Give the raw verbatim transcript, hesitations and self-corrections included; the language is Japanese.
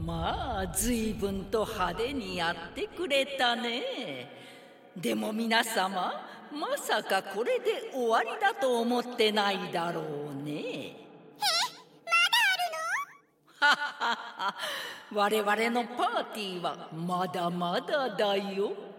まあ随分と派手にやってくれたね。でも皆様、まさかこれで終わりだと思ってないだろうね。え、まだあるの？ははは、我々のパーティーはまだまだだよ。